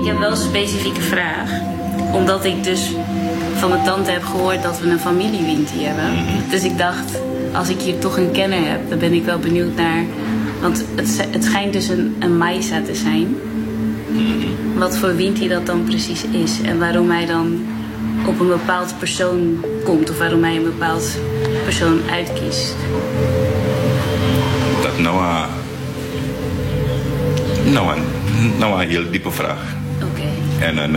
heb wel een specifieke vraag. Omdat ik dus van mijn tante heb gehoord dat we een familiewintie hebben. Dus ik dacht, als ik hier toch een kenner heb, dan ben ik wel benieuwd naar... Want het schijnt dus een Maisa te zijn. Wat voor winti dat dan precies is. En waarom hij dan op een bepaald persoon komt. Of waarom hij een bepaald persoon uitkiest. Dat nou een heel diepe vraag. Oké. En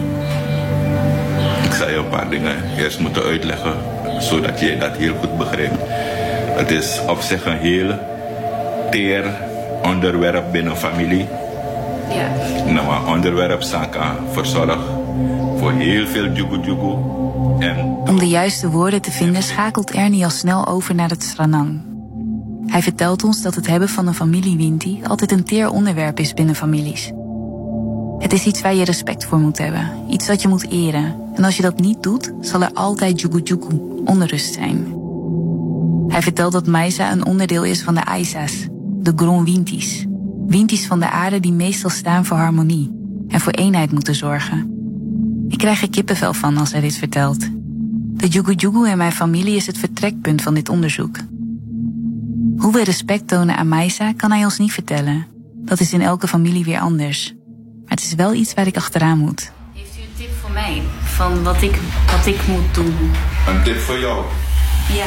ik zal je een paar dingen eerst moeten uitleggen, zodat je dat heel goed begrijpt. Het is op zich een heel teer onderwerp binnen familie. Ja. Nou, een onderwerp dat verzorgt voor heel veel jugu-jugu. Om de juiste woorden te vinden schakelt Ernie al snel over naar het Sranang. Hij vertelt ons dat het hebben van een familiewinti altijd een teer onderwerp is binnen families. Het is iets waar je respect voor moet hebben, iets dat je moet eren. En als je dat niet doet, zal er altijd jugu-jugu, onrust zijn. Hij vertelt dat Maisa een onderdeel is van de Aisas, de Gron Wintis. Wintis van de aarde die meestal staan voor harmonie en voor eenheid moeten zorgen. Ik krijg er kippenvel van als hij dit vertelt. De jugu-jugu in mijn familie is het vertrekpunt van dit onderzoek. Hoe we respect tonen aan Maisa kan hij ons niet vertellen. Dat is in elke familie weer anders. Maar het is wel iets waar ik achteraan moet. Heeft u een tip voor mij? Van wat ik moet doen? Een tip voor jou? Ja.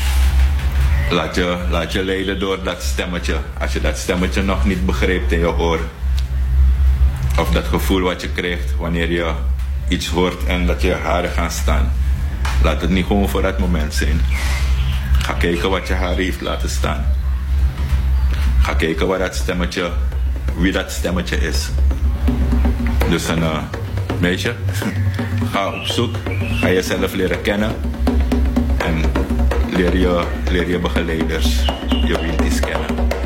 Laat je leiden door dat stemmetje. Als je dat stemmetje nog niet begrijpt in je oor. Of dat gevoel wat je krijgt wanneer je iets hoort en dat je haren gaan staan. Laat het niet gewoon voor dat moment zijn. Ga kijken wat je haren heeft laten staan. Ga kijken wie dat stemmetje is. Dus een meisje, ga op zoek, ga jezelf leren kennen en leer je begeleiders, je winties kennen.